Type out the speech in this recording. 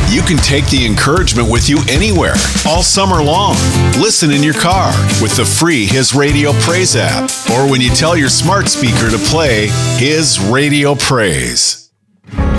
You can take the encouragement with you anywhere, all summer long. Listen in your car with the free His Radio Praise app, or when you tell your smart speaker to play His Radio Praise.